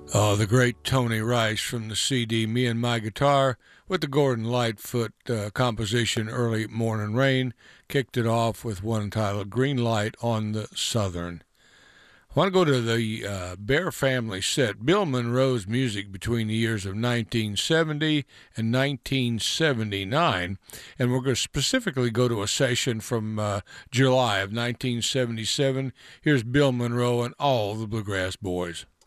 Oh, the great Tony Rice from the CD Me and My Guitar with the Gordon Lightfoot composition Early Morning Rain kicked it off with one entitled Green Light on the Southern. I want to go to the Bear Family set. Bill Monroe's music between the years of 1970 and 1979, and we're going to specifically go to a session from July of 1977. Here's Bill Monroe and all the Bluegrass Boys.